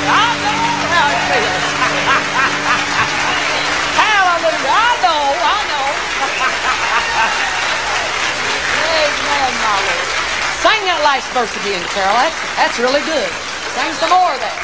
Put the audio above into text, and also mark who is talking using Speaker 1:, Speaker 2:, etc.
Speaker 1: I know how it feels. Hallelujah. I know. Amen, my Lord. Sing that last verse again, Carol. That's really good. Sing some more of that.